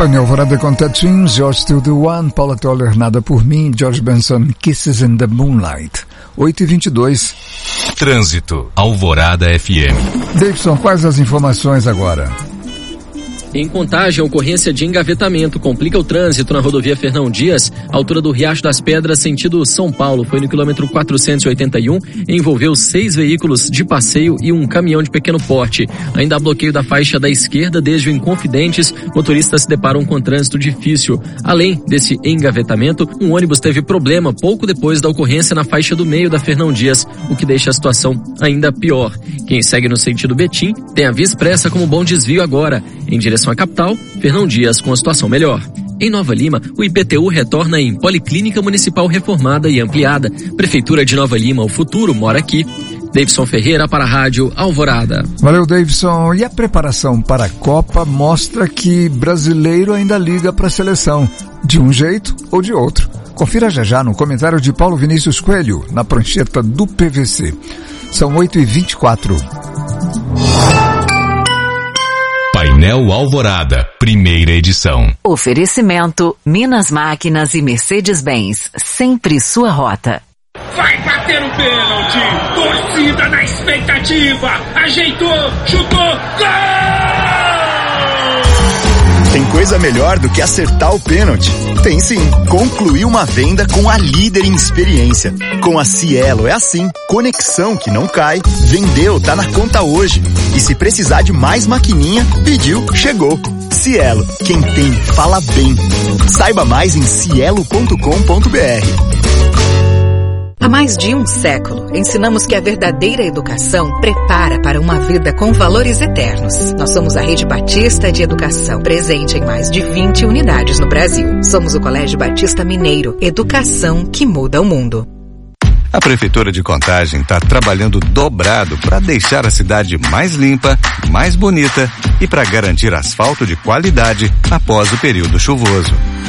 Painel Alvorada com Touchings, You're Still the One, Paula Toller, Nada por Mim, George Benson, Kisses in the Moonlight. 8h22. Trânsito, Alvorada FM. Davidson, quais as informações agora? Em Contagem, a ocorrência de engavetamento complica o trânsito na rodovia Fernão Dias, altura do Riacho das Pedras, sentido São Paulo. Foi no quilômetro 481, envolveu 6 veículos de passeio e um caminhão de pequeno porte. Ainda há bloqueio da faixa da esquerda desde o Inconfidentes, motoristas se deparam com trânsito difícil. Além desse engavetamento, um ônibus teve problema pouco depois da ocorrência na faixa do meio da Fernão Dias, o que deixa a situação ainda pior. Quem segue no sentido Betim tem a Via Expressa como bom desvio agora, em direção à capital, Fernão Dias com a situação melhor. Em Nova Lima, o IPTU retorna em Policlínica Municipal reformada e ampliada. Prefeitura de Nova Lima, o futuro mora aqui. Davidson Ferreira para a Rádio Alvorada. Valeu, Davidson. E a preparação para a Copa mostra que brasileiro ainda liga para a seleção, de um jeito ou de outro. Confira já no comentário de Paulo Vinícius Coelho, na prancheta do PVC. São 8h24. Painel Alvorada, primeira edição. Oferecimento, Minas Máquinas e Mercedes-Benz, sempre sua rota. Vai bater o pênalti, torcida na expectativa, ajeitou, chutou, gol! Tem coisa melhor do que acertar o pênalti? Tem sim, concluir uma venda com a líder em experiência. Com a Cielo é assim, conexão que não cai, vendeu, tá na conta hoje. E se precisar de mais maquininha, pediu, chegou. Cielo, quem tem, fala bem. Saiba mais em cielo.com.br. Há mais de um século, ensinamos que a verdadeira educação prepara para uma vida com valores eternos. Nós somos a Rede Batista de Educação, presente em mais de 20 unidades no Brasil. Somos o Colégio Batista Mineiro, educação que muda o mundo. A Prefeitura de Contagem está trabalhando dobrado para deixar a cidade mais limpa, mais bonita e para garantir asfalto de qualidade após o período chuvoso.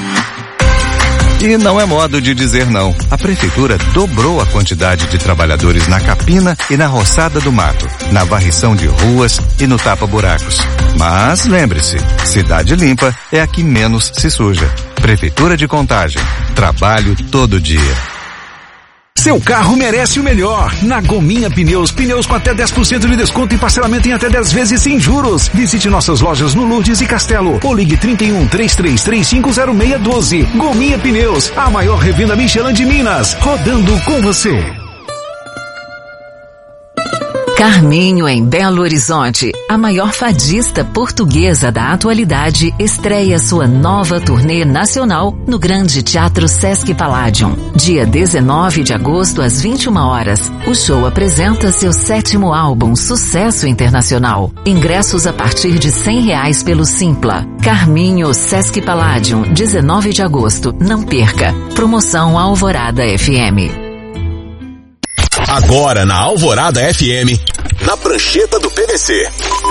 E não é modo de dizer não. A Prefeitura dobrou a quantidade de trabalhadores na capina e na roçada do mato, na varrição de ruas e no tapa-buracos. Mas lembre-se, cidade limpa é a que menos se suja. Prefeitura de Contagem. Trabalho todo dia. Seu carro merece o melhor. Na Gominha Pneus, pneus com até 10% de desconto e parcelamento em até 10 vezes sem juros. Visite nossas lojas no Lourdes e Castelo ou ligue 31-3335-0612. Gominha Pneus, a maior revenda Michelin de Minas. Rodando com você. Carminho em Belo Horizonte, a maior fadista portuguesa da atualidade, estreia sua nova turnê nacional no Grande Teatro Sesc Palladium. Dia 19 de agosto às 21 horas, o show apresenta seu 7º álbum, Sucesso Internacional. Ingressos a partir de R$100 pelo Simpla. Carminho Sesc Palladium, 19 de agosto, não perca. Promoção Alvorada FM. Agora na Alvorada FM, na prancheta do PVC.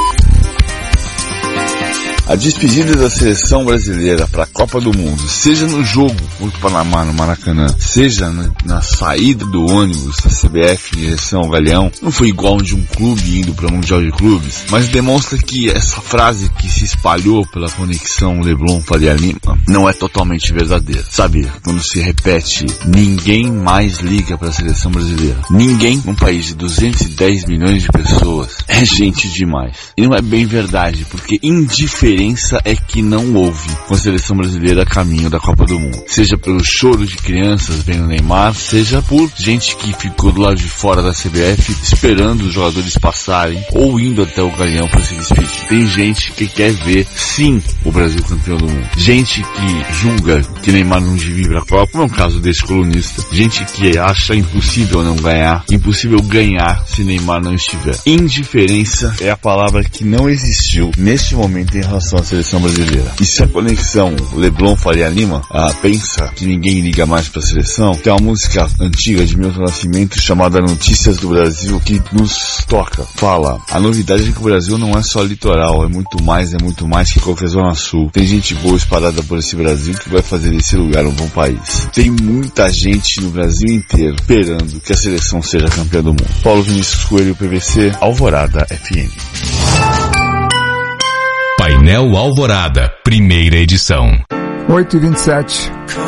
A despedida da seleção brasileira para a Copa do Mundo, seja no jogo contra o Panamá no Maracanã, seja na saída do ônibus da CBF em direção ao Galeão, não foi igual de um clube indo para o Mundial de Clubes, mas demonstra que essa frase que se espalhou pela conexão Leblon-Faria Lima não é totalmente verdadeira. Sabe, quando se repete, ninguém mais liga para a seleção brasileira. Ninguém, num país de 210 milhões de pessoas, é gente demais. E não é bem verdade, porque indiferente é que não houve com a seleção brasileira a caminho da Copa do Mundo. Seja pelo choro de crianças vendo Neymar, seja por gente que ficou do lado de fora da CBF esperando os jogadores passarem ou indo até o Galeão para se despedir. Tem gente que quer ver, sim, o Brasil campeão do mundo. Gente que julga que Neymar não devia ir para a Copa, não é um caso desse colunista. Gente que acha impossível não ganhar, impossível ganhar se Neymar não estiver. Indiferença é a palavra que não existiu neste momento em relação à seleção brasileira. E se a conexão Leblon-Faria Lima pensa que ninguém liga mais para a seleção, tem uma música antiga de Milton Nascimento chamada Notícias do Brasil que nos toca. Fala, a novidade é que o Brasil não é só litoral, é muito mais que qualquer zona sul. Tem gente boa espalhada por esse Brasil que vai fazer desse lugar um bom país. Tem muita gente no Brasil inteiro esperando que a seleção seja campeã do mundo. Paulo Vinícius Coelho, PVC, Alvorada FM. Painel Alvorada, primeira edição. 8h27.